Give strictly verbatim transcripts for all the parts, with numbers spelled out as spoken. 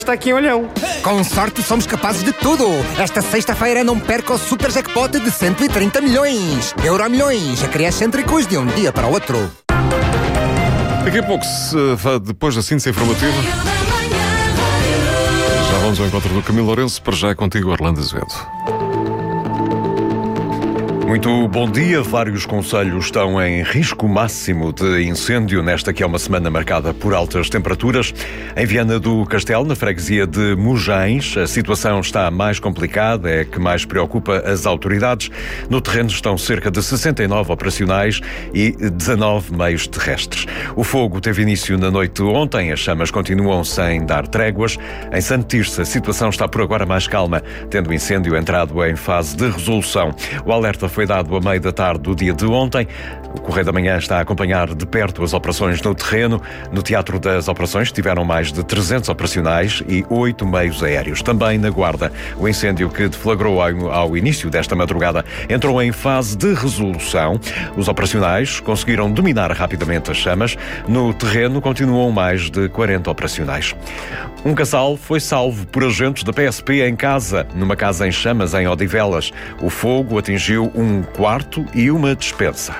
Está aqui em Olhão. Com sorte somos capazes de tudo. Esta sexta-feira não perca o super jackpot de cento e trinta milhões. Euro milhões, a criar excêntricos de um dia para o outro. Daqui a pouco, se, depois da síntese informativa, já vamos ao encontro do Camilo Lourenço. Para já é contigo, Orlando Azevedo. Muito bom dia. Vários concelhos estão em risco máximo de incêndio nesta que é uma semana marcada por altas temperaturas. Em Viana do Castelo, na freguesia de Mujães, a situação está mais complicada, é que mais preocupa as autoridades. No terreno estão cerca de sessenta e nove operacionais e dezanove meios terrestres. O fogo teve início na noite de ontem, as chamas continuam sem dar tréguas. Em Santo Tirso, a situação está por agora mais calma, tendo o incêndio entrado em fase de resolução. O alerta foi dado a meio da tarde do dia de ontem. O Correio da Manhã está a acompanhar de perto as operações no terreno. No Teatro das Operações tiveram mais de trezentos operacionais e oito meios aéreos. Também na Guarda, o incêndio que deflagrou ao, ao início desta madrugada entrou em fase de resolução. Os operacionais conseguiram dominar rapidamente as chamas. No terreno continuam mais de quarenta operacionais. Um casal foi salvo por agentes da P S P em casa, numa casa em chamas em Odivelas. O fogo atingiu um quarto e uma despensa.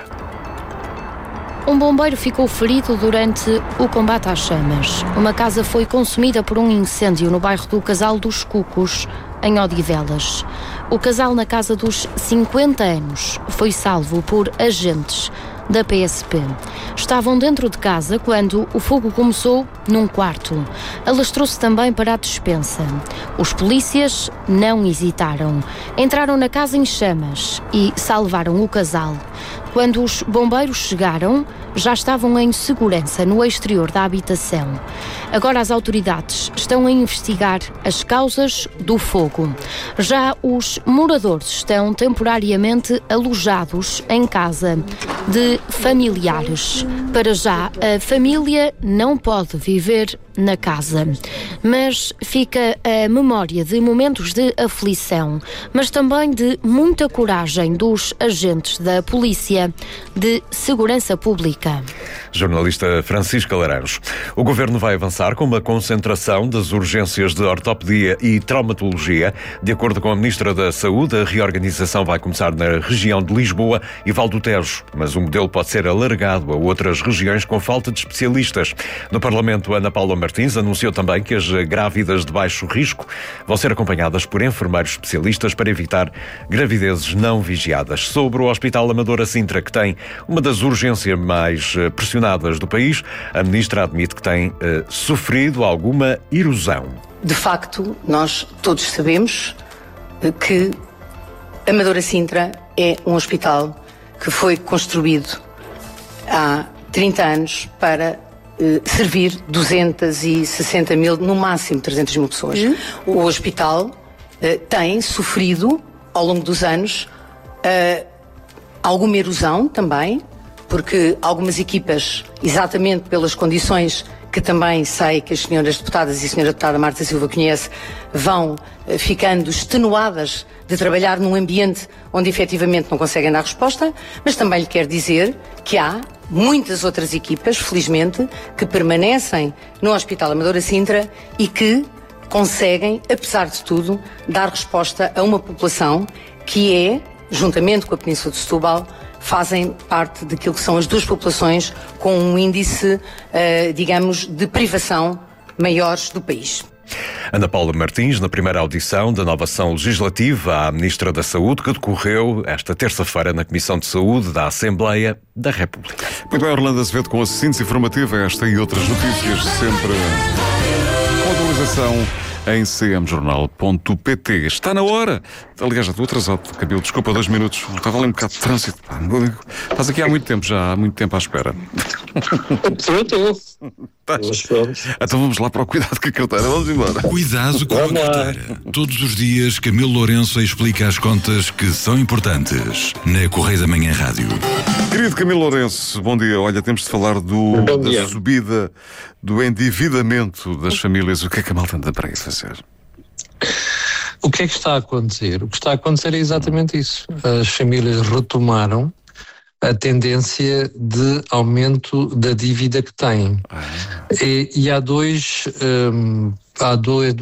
Um bombeiro ficou ferido durante o combate às chamas. Uma casa foi consumida por um incêndio no bairro do Casal dos Cucos, em Odivelas. O casal, na casa dos cinquenta anos, foi salvo por agentes da P S P. Estavam dentro de casa quando o fogo começou num quarto. Alastrou-se também para a despensa. Os polícias não hesitaram. Entraram na casa em chamas e salvaram o casal. Quando os bombeiros chegaram, já estavam em segurança no exterior da habitação. Agora as autoridades estão a investigar as causas do fogo. Já os moradores estão temporariamente alojados em casa de familiares. Para já, a família não pode viver na casa, mas fica a memória de momentos de aflição, mas também de muita coragem dos agentes da Polícia de Segurança Pública. Jornalista Francisca Laranjo. O Governo vai avançar com uma concentração das urgências de ortopedia e traumatologia. De acordo com a Ministra da Saúde, a reorganização vai começar na região de Lisboa e Val do Tejo, mas o modelo pode ser alargado a outras regiões com falta de especialistas. No Parlamento, Ana Paula Martins anunciou também que as grávidas de baixo risco vão ser acompanhadas por enfermeiros especialistas para evitar gravidezes não vigiadas. Sobre o Hospital Amadora Sintra, que tem uma das urgências mais pressionadas do país, a Ministra admite que tem eh, sofrido alguma erosão. De facto, nós todos sabemos que Amadora Sintra é um hospital que foi construído há trinta anos para eh, servir duzentas e sessenta mil, no máximo trezentas mil pessoas. Uhum. O hospital eh, tem sofrido, ao longo dos anos, eh, alguma erosão também, porque algumas equipas, exatamente pelas condições que também sei que as senhoras deputadas e a senhora deputada Marta Silva conhece, vão eh, ficando extenuadas de trabalhar num ambiente onde efetivamente não conseguem dar resposta, mas também lhe quero dizer que há muitas outras equipas, felizmente, que permanecem no Hospital Amadora Sintra e que conseguem, apesar de tudo, dar resposta a uma população que é, juntamente com a Península de Setúbal, fazem parte daquilo que são as duas populações com um índice, uh, digamos, de privação maiores do país. Ana Paula Martins, na primeira audição da nova ação legislativa à Ministra da Saúde, que decorreu esta terça-feira na Comissão de Saúde da Assembleia da República. Muito bem, Orlando Azevedo, com a síntese informativa, esta e outras notícias, sempre com atualização em c m jornal ponto p t. Está na hora. Aliás, já estou atrasado, Camilo. Desculpa, dois minutos. Estava ali um bocado de trânsito. Estás aqui há muito tempo, já há muito tempo à espera. Estou, estou. Então vamos lá para o Cuidado com a Carteira. Vamos embora. Cuidado com a carteira. Todos os dias, Camilo Lourenço explica as contas que são importantes na Correio da Manhã Rádio. Querido Camilo Lourenço, bom dia. Olha, temos de falar do, da subida do endividamento das famílias. O que é que a malta anda para aí fazer? O que é que está a acontecer? O que está a acontecer é exatamente isso. As famílias retomaram a tendência de aumento da dívida que têm. Ah. E, e há dois um, há dois,